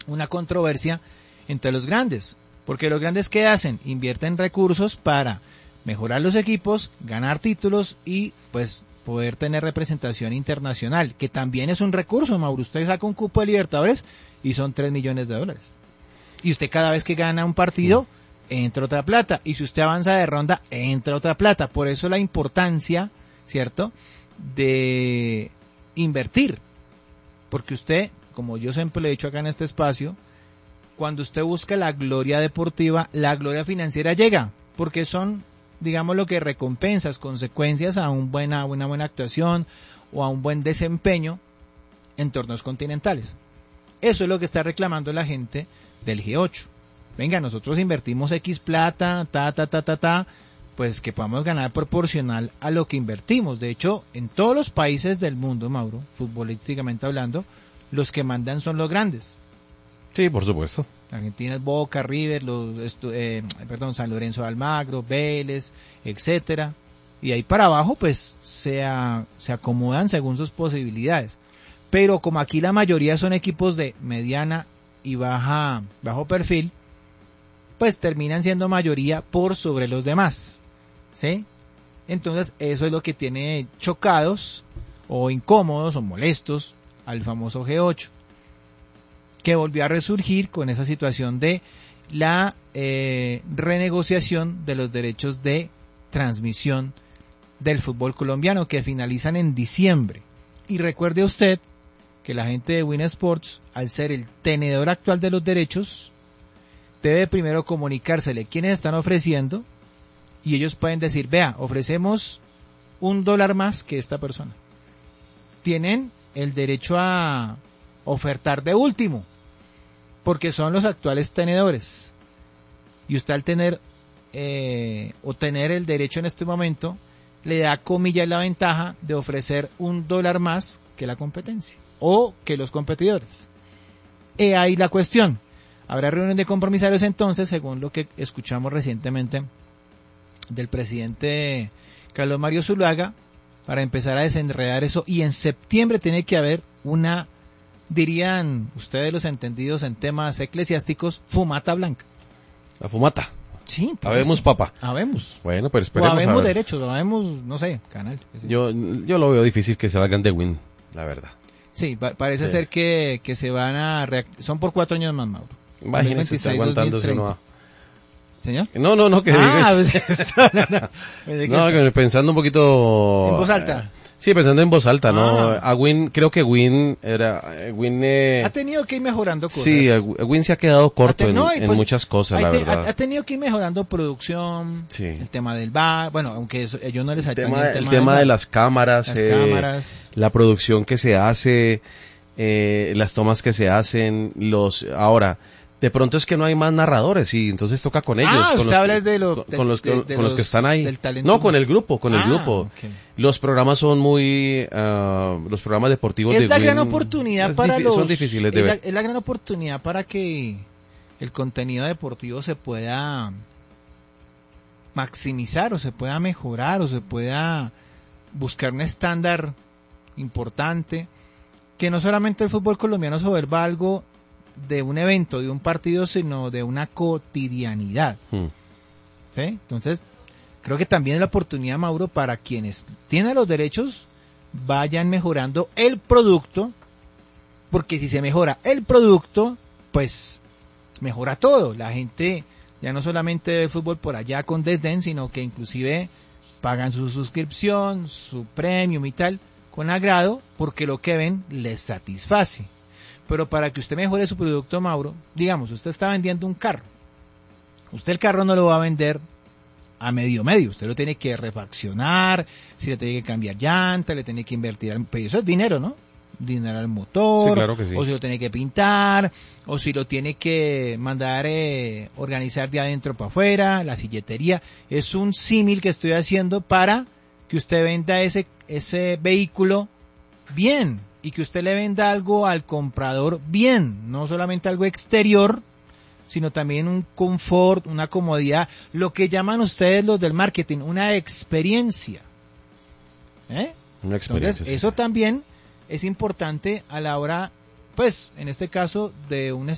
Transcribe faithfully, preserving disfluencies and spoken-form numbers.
una controversia entre los grandes, porque los grandes ¿qué hacen? Invierten recursos para mejorar los equipos, ganar títulos y pues poder tener representación internacional, que también es un recurso, Mauro. Usted saca un cupo de Libertadores y son tres millones de dólares. Y usted cada vez que gana un partido, entra otra plata. Y si usted avanza de ronda, entra otra plata. Por eso la importancia, ¿cierto?, de invertir. Porque usted, como yo siempre le he dicho acá en este espacio, cuando usted busca la gloria deportiva, la gloria financiera llega, porque son, digamos, lo que recompensas, consecuencias a un buena, una buena actuación o a un buen desempeño en torneos continentales. Eso es lo que está reclamando la gente del G ocho. Venga, nosotros invertimos X plata, ta, ta, ta, ta, ta, pues que podamos ganar proporcional a lo que invertimos. De hecho, en todos los países del mundo, Mauro, futbolísticamente hablando, los que mandan son los grandes. Sí, por supuesto. Argentina es Boca, River, los, eh, perdón, San Lorenzo de Almagro, Vélez, etcétera. Y ahí para abajo, pues, se, a, se acomodan según sus posibilidades. Pero como aquí la mayoría son equipos de mediana y baja, bajo perfil, pues terminan siendo mayoría por sobre los demás, ¿sí? Entonces eso es lo que tiene chocados o incómodos o molestos al famoso G ocho, que volvió a resurgir con esa situación de la eh, renegociación de los derechos de transmisión del fútbol colombiano, que finalizan en diciembre. Y recuerde usted que la gente de Win Sports, al ser el tenedor actual de los derechos, debe primero comunicársele quiénes están ofreciendo, y ellos pueden decir, vea, ofrecemos un dólar más que esta persona. Tienen el derecho a ofertar de último, porque son los actuales tenedores. Y usted al tener eh, o tener el derecho en este momento, le da comillas la ventaja de ofrecer un dólar más que la competencia o que los competidores. He ahí la cuestión. Habrá reunión de compromisarios entonces, según lo que escuchamos recientemente del presidente Carlos Mario Zuluaga, para empezar a desenredar eso, y en septiembre tiene que haber una, dirían ustedes los entendidos en temas eclesiásticos, fumata blanca. La fumata. Sí. Habemos papa. Habemos. Bueno, pero esperemos. O habemos a ver. derechos, o habemos, no sé, canal. Yo, yo lo veo difícil que se vayan de Win, la verdad. Sí, pa- parece Sí. ser que, que se van a, react- son por cuatro años más, Mauro. Imagínese, está aguantándose uno a... ¿Señor? No, no, no, que Ah, diga. pues, no, no, no. Pensé que No, está- que pensando un poquito... En voz alta. eh, sí, pensando en voz alta, ¿no? Ah. A Win, creo que Win era... eh, Win, eh, ha tenido que ir mejorando cosas. sí, a a Win se ha quedado corto Ha te- en, no, y en pues, muchas cosas, ha la te- verdad. Ha, ha tenido que ir mejorando producción, Sí. el tema del bar, bueno, aunque eso, ellos no les el atañe tema, el del tema de bar. las cámaras, Las eh, cámaras. la producción que se hace, eh, las tomas que se hacen, los... Ahora... De pronto es que no hay más narradores y entonces toca con ellos. Ah, con usted los, habla es de lo- con, de- con los, de- con, de con los que los- están ahí. del talento. No, con el grupo, con el Ah, grupo. ok. Los programas son muy, uh, los programas deportivos Es de la Win gran oportunidad es para difí- los... son difíciles de es la, ver. es la gran oportunidad para que el contenido deportivo se pueda maximizar o se pueda mejorar o se pueda buscar un estándar importante, que no solamente el fútbol colombiano se vuelva algo de un evento, de un partido, sino de una cotidianidad. Hmm. ¿Sí? Entonces, creo que también es la oportunidad, Mauro, para quienes tienen los derechos, vayan mejorando el producto, porque si se mejora el producto, pues mejora todo. La gente ya no solamente ve el fútbol por allá con desdén, sino que inclusive pagan su suscripción, su premium y tal, con agrado, porque lo que ven les satisface. Pero para que usted mejore su producto, Mauro, digamos, usted está vendiendo un carro. Usted el carro no lo va a vender a medio medio, usted lo tiene que refaccionar, si le tiene que cambiar llanta, le tiene que invertir, pero eso es dinero, ¿no? Dinero al motor, Sí, claro que sí. o si lo tiene que pintar, o si lo tiene que mandar eh, organizar de adentro para afuera, la silletería. Es un símil que estoy haciendo para que usted venda ese, ese vehículo bien, y que usted le venda algo al comprador bien, no solamente algo exterior, sino también un confort, una comodidad, lo que llaman ustedes los del marketing, una experiencia. ¿Eh? Una experiencia. Entonces, sí. eso también es importante a la hora, pues, en este caso, de un